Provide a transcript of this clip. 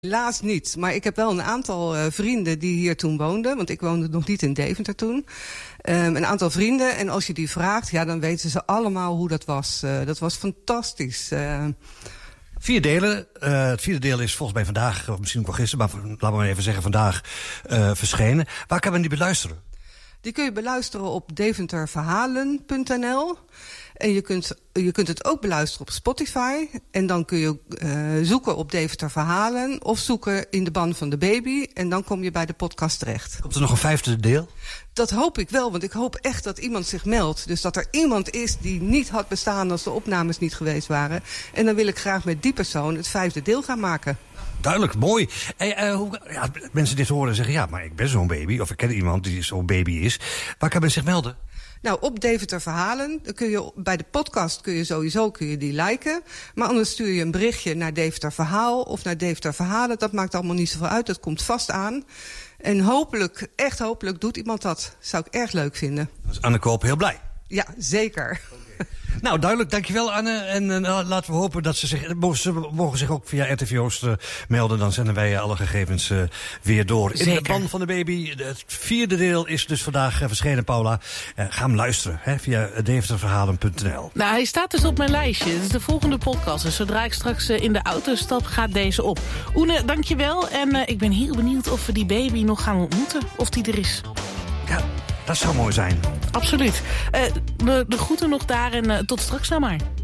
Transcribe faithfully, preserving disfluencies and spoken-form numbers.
Helaas niet, maar ik heb wel een aantal uh, vrienden die hier toen woonden. Want ik woonde nog niet in Deventer toen. Um, een aantal vrienden en als je die vraagt, ja, dan weten ze allemaal hoe dat was. Uh, dat was fantastisch. Uh, Vier delen. Uh, het vierde deel is volgens mij vandaag, of misschien ook wel gisteren, maar laten we maar even zeggen vandaag uh, verschenen. Waar kan men die beluisteren? Die kun je beluisteren op deventerverhalen punt n l. En je kunt, je kunt het ook beluisteren op Spotify. En dan kun je uh, zoeken op Deventer Verhalen of zoeken in de ban van de baby. En dan kom je bij de podcast terecht. Komt er nog een vijfde deel? Dat hoop ik wel, want ik hoop echt dat iemand zich meldt. Dus dat er iemand is die niet had bestaan als de opnames niet geweest waren. En dan wil ik graag met die persoon het vijfde deel gaan maken. Duidelijk, mooi. Hey, uh, hoe, ja, mensen dit horen en zeggen, ja, maar ik ben zo'n baby. Of ik ken iemand die zo'n baby is. Waar kan men zich melden? Nou, op Deventer Verhalen dan kun je bij de podcast kun je sowieso kun je die liken. Maar anders stuur je een berichtje naar Deventer Verhaal of naar Deventer Verhalen. Dat maakt allemaal niet zoveel uit. Dat komt vast aan. En hopelijk, echt hopelijk, doet iemand dat. Zou ik erg leuk vinden. Dan is Anne Koop heel blij. Ja, zeker. Nou, duidelijk. Dankjewel, Anne. En uh, laten we hopen dat ze zich... Mogen ze mogen zich ook via R T V Oost uh, melden. Dan zenden wij alle gegevens uh, weer door. Zeker. In de ban van de baby. Het vierde deel is dus vandaag uh, verschenen, Paula. Uh, ga hem luisteren hè, via deventerverhalen punt n l. Nou, hij staat dus op mijn lijstje. Het is de volgende podcast. Dus zodra ik straks uh, in de auto stap, gaat deze op. Oene, dankjewel. En uh, ik ben heel benieuwd of we die baby nog gaan ontmoeten. Of die er is. Ja, dat zou mooi zijn. Absoluut. Uh, de, de groeten nog daar en uh, tot straks nou maar.